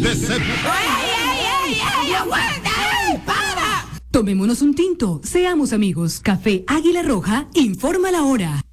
de septiembre. ¡Ay! ¡Aguanta! ¡Ey! ¡Para! Tomémonos un tinto, seamos amigos. Café Águila Roja informa la hora.